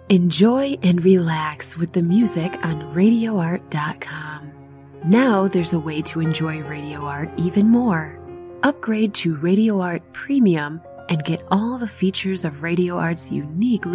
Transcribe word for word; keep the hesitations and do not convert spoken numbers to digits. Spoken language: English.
Enjoy and relax with the music on radio art dot com. Now there's a way to enjoy Radio Art even more. Upgrade to Radio Art Premium and get all the features of Radio Art's unique